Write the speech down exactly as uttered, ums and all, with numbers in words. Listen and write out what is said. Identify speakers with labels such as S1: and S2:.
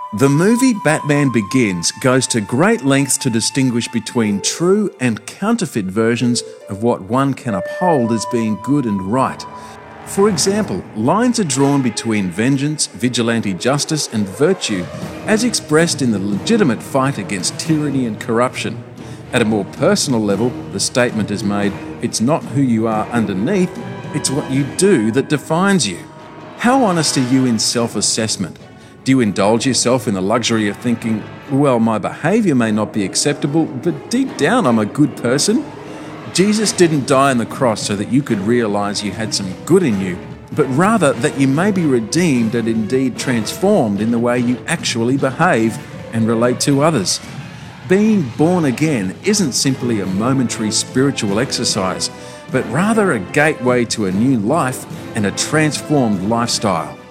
S1: The movie Batman Begins goes to great lengths to distinguish between true and counterfeit versions of what one can uphold as being good and right. For example, lines are drawn between vengeance, vigilante justice, and virtue, as expressed in the legitimate fight against tyranny and corruption. At a more personal level, the statement is made, it's not who you are underneath, it's what you do that defines you. How honest are you in self-assessment? Do you indulge yourself in the luxury of thinking, well, my behaviour may not be acceptable, but deep down I'm a good person? Jesus didn't die on the cross so that you could realise you had some good in you, but rather that you may be redeemed and indeed transformed in the way you actually behave and relate to others. Being born again isn't simply a momentary spiritual exercise, but rather a gateway to a new life and a transformed lifestyle.